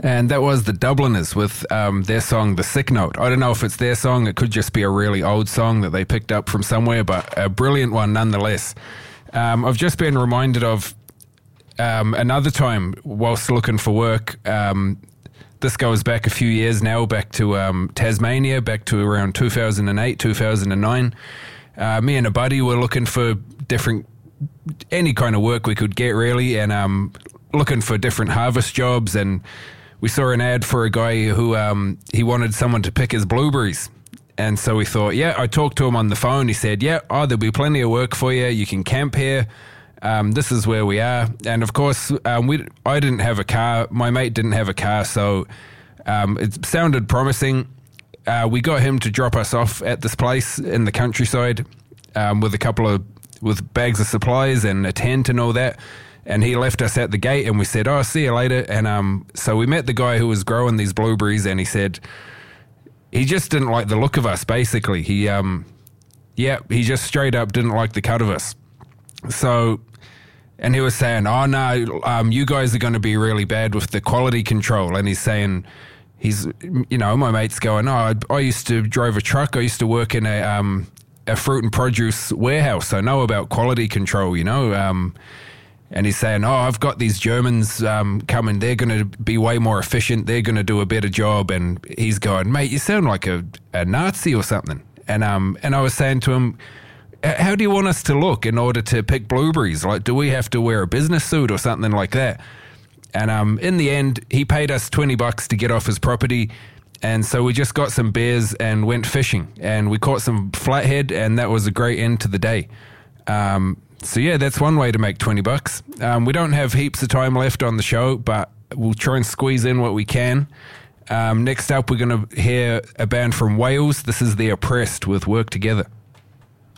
And that was the Dubliners with their song, The Sick Note. I don't know if it's their song. It could just be a really old song that they picked up from somewhere, but a brilliant one nonetheless. I've just been reminded of another time whilst looking for work. This goes back a few years now, back to Tasmania, back to around 2008, 2009. Me and a buddy were looking for any kind of work we could get, really, and looking for different harvest jobs, and we saw an ad for a guy who he wanted someone to pick his blueberries. And so we thought, I talked to him on the phone. He said, there'll be plenty of work for you. You can camp here. This is where we are. And of course, I didn't have a car. My mate didn't have a car. So it sounded promising. We got him to drop us off at this place in the countryside with bags of supplies and a tent and all that. And he left us at the gate, and we said, see you later. And so we met the guy who was growing these blueberries, and he said he just didn't like the look of us, basically. He just straight up didn't like the cut of us. So, and he was saying, you guys are going to be really bad with the quality control. And he's saying, my mate's going, I used to drive a truck. I used to work in a fruit and produce warehouse. I know about quality control, and he's saying, I've got these Germans coming. They're going to be way more efficient. They're going to do a better job. And he's going, mate, you sound like a Nazi or something. And I was saying to him, how do you want us to look in order to pick blueberries? Like, do we have to wear a business suit or something like that? And in the end, he paid us $20 to get off his property. And so we just got some beers and went fishing. And we caught some flathead, and that was a great end to the day. So that's one way to make $20. We don't have heaps of time left on the show, but we'll try and squeeze in what we can. Next up, we're going to hear a band from Wales. This is The Oppressed with Work Together.